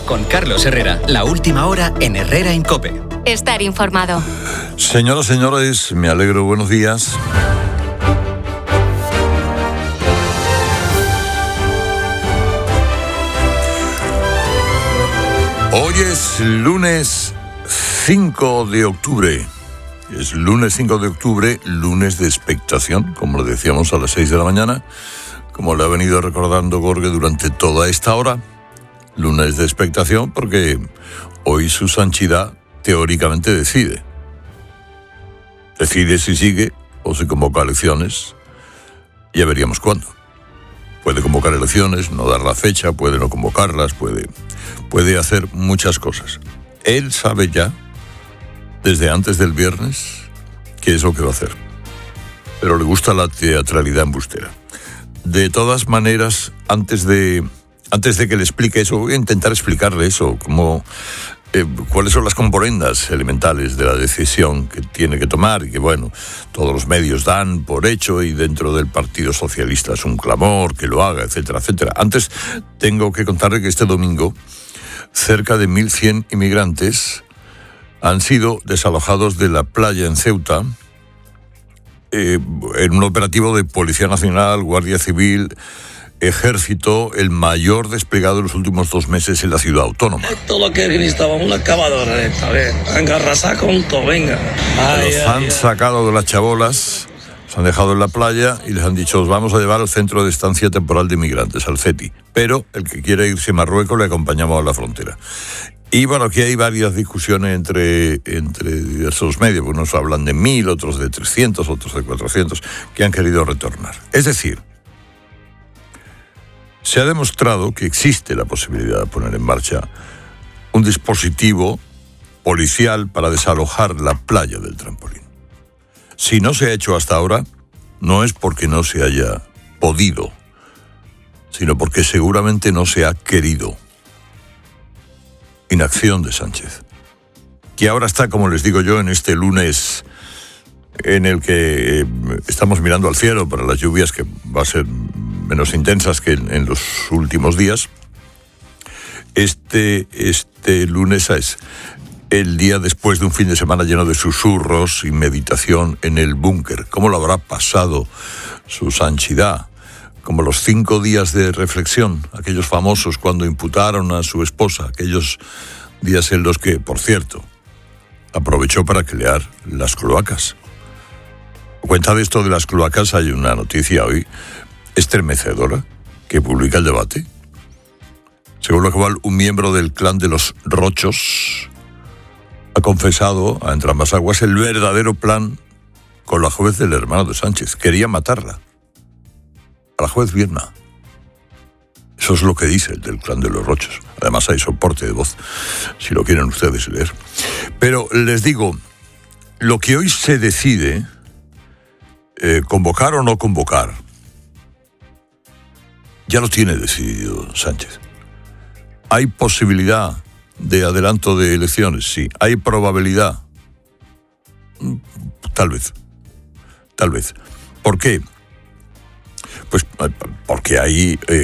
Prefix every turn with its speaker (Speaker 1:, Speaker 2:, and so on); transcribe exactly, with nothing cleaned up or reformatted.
Speaker 1: con Carlos Herrera. La última hora en Herrera en COPE.
Speaker 2: Estar informado.
Speaker 3: Señoras, señores, me alegro. Buenos días. Hoy es lunes cinco de octubre. Es lunes cinco de octubre, lunes de expectación, como lo decíamos a las seis de la mañana, como le ha venido recordando Gorge durante toda esta hora. Lunes de expectación porque hoy su santidad teóricamente decide. Decide si sigue o si convoca elecciones. Ya veríamos cuándo. Puede convocar elecciones, no dar la fecha, puede no convocarlas, puede, puede hacer muchas cosas. Él sabe ya, desde antes del viernes, qué es lo que va a hacer. Pero le gusta la teatralidad embustera. De todas maneras, antes de, antes de que le explique eso, voy a intentar explicarle eso, cómo, eh, cuáles son las componendas elementales de la decisión que tiene que tomar y que, bueno, todos los medios dan por hecho y dentro del Partido Socialista es un clamor que lo haga, etcétera, etcétera. Antes tengo que contarle que este domingo cerca de mil cien inmigrantes han sido desalojados de la playa en Ceuta eh, en un operativo de Policía Nacional, Guardia Civil, Ejército, el mayor desplegado en los últimos dos meses en la ciudad autónoma.
Speaker 4: Esto es lo que necesitamos, una excavadora esta vez. Venga, arrasar con todo, venga. Ay,
Speaker 3: los
Speaker 4: ay,
Speaker 3: han
Speaker 4: ay.
Speaker 3: sacado de las chabolas, se han dejado en la playa y les han dicho, os vamos a llevar al Centro de Estancia Temporal de Inmigrantes, al CETI. Pero el que quiera irse a Marruecos le acompañamos a la frontera. Y bueno, aquí hay varias discusiones entre, entre diversos medios. Unos hablan de mil, otros de trescientos, otros de cuatrocientos, que han querido retornar. Es decir, se ha demostrado que existe la posibilidad de poner en marcha un dispositivo policial para desalojar la playa del Trampolín. Si no se ha hecho hasta ahora, no es porque no se haya podido, sino porque seguramente no se ha querido. Inacción de Sánchez, que ahora está, como les digo yo, en este lunes en el que estamos mirando al cielo para las lluvias, que va a ser menos intensas que en, en los últimos días. Este, este lunes es el día después de un fin de semana lleno de susurros y meditación en el búnker. ¿Cómo lo habrá pasado su santidad? Como los cinco días de reflexión, aquellos famosos cuando imputaron a su esposa, aquellos días en los que, por cierto, aprovechó para crear las cloacas. A cuenta de esto de las cloacas hay una noticia hoy estremecedora que publica El Debate, según la cual un miembro del clan de los Rochos ha confesado a entrambas aguas el verdadero plan con la juez del hermano de Sánchez. Quería matarla. A la juez Vierna. Eso es lo que dice el del clan de los Rochos. Además hay soporte de voz, si lo quieren ustedes leer. Pero les digo, lo que hoy se decide, eh, convocar o no convocar, ya lo tiene decidido Sánchez. ¿Hay posibilidad de adelanto de elecciones? Sí. ¿Hay probabilidad? Tal vez. Tal vez. ¿Por qué? Pues porque hay eh,